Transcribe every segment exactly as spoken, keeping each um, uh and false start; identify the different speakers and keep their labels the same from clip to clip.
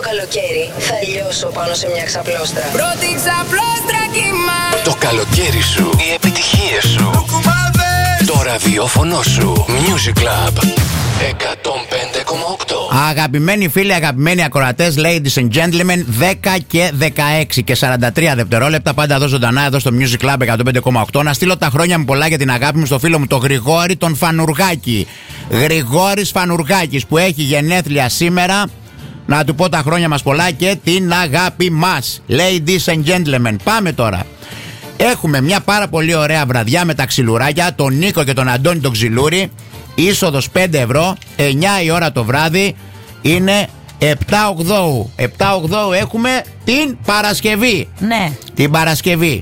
Speaker 1: καλοκαίρι θα λιώσω πάνω σε μια ξαπλώστρα.
Speaker 2: Πρώτη ξαπλώστρα κύμα.
Speaker 3: Το καλοκαίρι σου, οι επιτυχίες σου, το ραδιόφωνο σου. Music Club εκατόν πέντε κόμμα οκτώ.
Speaker 4: Αγαπημένοι φίλοι, αγαπημένοι ακροατές, ladies and gentlemen, δέκα και δεκαέξι και σαράντα τρία δευτερόλεπτα, πάντα εδώ ζωντανά, εδώ στο Music Club εκατόν πέντε κόμμα οκτώ. Να στείλω τα χρόνια μου πολλά για την αγάπη μου στο φίλο μου τον Γρηγόρη τον Φανουργάκη. Γρηγόρης Φανουργάκης που έχει γενέθλια σήμερα. Να του πω τα χρόνια μας πολλά και την αγάπη μας. Ladies and gentlemen, πάμε τώρα. Έχουμε μια πάρα πολύ ωραία βραδιά με τα ξυλουράκια, τον Νίκο και τον Αντώνη τον Ξυλούρη. Είσοδος πέντε ευρώ, εννιά η ώρα το βράδυ, είναι επτά ογδόου. επτά ογδόου έχουμε την Παρασκευή.
Speaker 5: Ναι.
Speaker 4: Την Παρασκευή.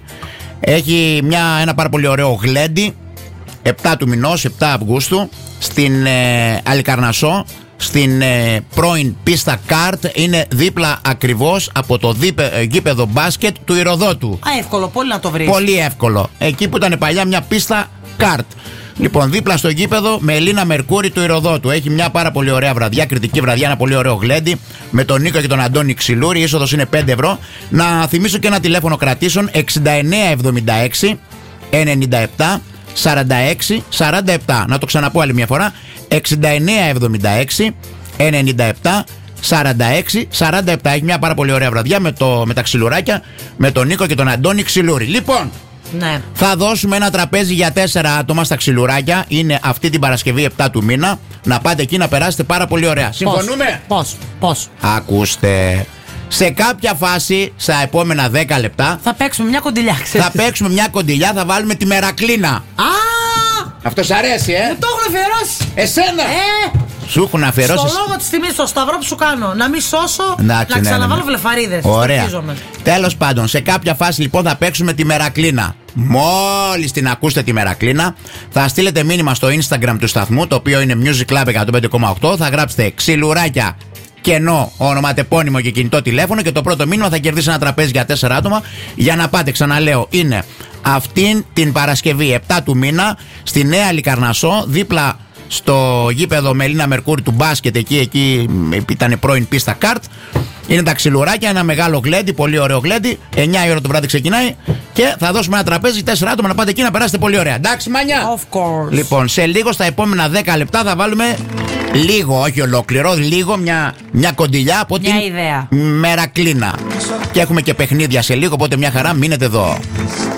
Speaker 4: Έχει μια, ένα πάρα πολύ ωραίο γλέντι, επτά του μηνός, επτά Αυγούστου, στην ε, Αλικαρνασσό, στην ε, πρώην πίστα καρτ. Είναι δίπλα ακριβώς από το δίπε, ε, γήπεδο μπάσκετ του Ηρωδότου.
Speaker 5: Α, εύκολο, πολύ να το βρεις.
Speaker 4: Πολύ εύκολο. Εκεί που ήταν παλιά μια πίστα καρτ. Λοιπόν, δίπλα στο γήπεδο με Ελίνα Μερκούρη του Ηρωδότου. Έχει μια πάρα πολύ ωραία βραδιά, κριτική βραδιά, ένα πολύ ωραίο γλέντι με τον Νίκο και τον Αντώνη Ξυλούρη. Η είσοδος είναι πέντε ευρώ. Να θυμίσω και ένα τηλέφωνο κρατήσεων: εξήντα εννέα εβδομήντα έξι ενενήντα επτά σαράντα έξι σαράντα επτά. Να το ξαναπώ άλλη μια φορά: εξήντα εννέα εβδομήντα έξι ενενήντα επτά σαράντα έξι σαράντα επτά. Έχει μια πάρα πολύ ωραία βραδιά με, το, με τα ξυλουράκια, με τον Νίκο και τον Αντώνη Ξυλούρη. Λοιπόν,
Speaker 5: ναι.
Speaker 4: Θα δώσουμε ένα τραπέζι για τέσσερα άτομα στα ξυλουράκια. Είναι αυτή την Παρασκευή επτά του μήνα. Να πάτε εκεί να περάσετε πάρα πολύ ωραία. Συμφωνούμε?
Speaker 5: Πώς, πώς.
Speaker 4: Ακούστε. Σε κάποια φάση, στα επόμενα δέκα λεπτά,
Speaker 5: θα παίξουμε μια κοντιλιά, ξέρεις.
Speaker 4: Θα παίξουμε μια κοντιλιά, θα βάλουμε τη Μερακλίνα.
Speaker 5: Α!
Speaker 4: Αυτό σ' αρέσει, ε?
Speaker 5: Μου το έχουν αφιερώσει.
Speaker 4: Εσένα!
Speaker 5: Ε!
Speaker 4: Σου έχουν αφιερώσει.
Speaker 5: Στο λόγο της τιμής, στο σταυρό που σου κάνω. Να μην σώσω,
Speaker 4: εντάξει,
Speaker 5: να ξαναβάλω
Speaker 4: ναι, ναι, ναι.
Speaker 5: βλεφαρίδες.
Speaker 4: Ωραία. Τέλος πάντων, σε κάποια φάση λοιπόν θα παίξουμε τη Μερακλίνα. Μόλις την ακούσετε τη Μερακλίνα, θα στείλετε μήνυμα στο Instagram του σταθμού, το οποίο είναι Music Club εκατόν πέντε κόμμα οκτώ. Θα γράψετε ξυλουράκια, κενό, ονοματεπώνυμο και κινητό τηλέφωνο, και το πρώτο μήνυμα θα κερδίσει ένα τραπέζι για τέσσερα άτομα. Για να πάτε, ξαναλέω, είναι αυτήν την Παρασκευή επτά του μήνα στη Νέα Λικαρνασσό, δίπλα στο γήπεδο με Ελίνα Μερκούρη του μπάσκετ. Εκεί, εκεί ήταν πρώην πίστα καρτ. Είναι τα ξυλουράκια, ένα μεγάλο γλέντι, πολύ ωραίο γλέντι. εννιά η ώρα το βράδυ ξεκινάει και θα δώσουμε ένα τραπέζι, τέσσερα άτομα, να πάτε εκεί να περάσετε πολύ ωραία. Εντάξει, μανιά!
Speaker 5: Of course.
Speaker 4: Λοιπόν, σε λίγο, στα επόμενα δέκα λεπτά, θα βάλουμε λίγο, όχι ολόκληρο, λίγο μια, μια κοντιλιά από
Speaker 5: μια
Speaker 4: την
Speaker 5: ιδέα.
Speaker 4: Μερακλίνα. Και έχουμε και παιχνίδια σε λίγο, οπότε μια χαρά, μείνετε εδώ.